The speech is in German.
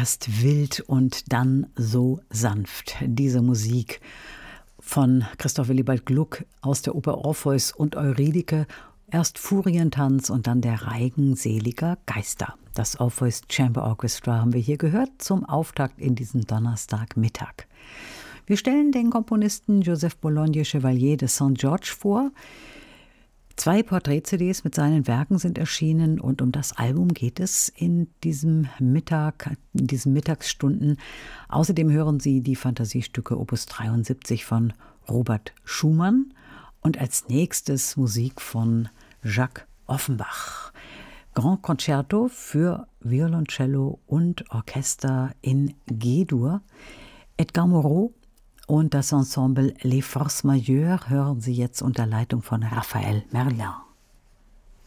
Erst wild und dann so sanft. Diese Musik von Christoph Willibald Gluck aus der Oper Orpheus und Eurydike. Erst Furientanz und dann der Reigen seliger Geister. Das Orpheus Chamber Orchestra haben wir hier gehört zum Auftakt in diesen Donnerstagmittag. Wir stellen den Komponisten Joseph Bologne Chevalier de Saint-Georges vor. 2 Porträt-CDs mit seinen Werken sind erschienen und um das Album geht es in diesem Mittag, in diesen Mittagsstunden. Außerdem hören Sie die Fantasiestücke Opus 73 von Robert Schumann und als nächstes Musik von Jacques Offenbach. Grand Concerto für Violoncello und Orchester in G-Dur. Edgar Moreau und das Ensemble Les Forces Majeures hören Sie jetzt unter Leitung von Raphael Merlin.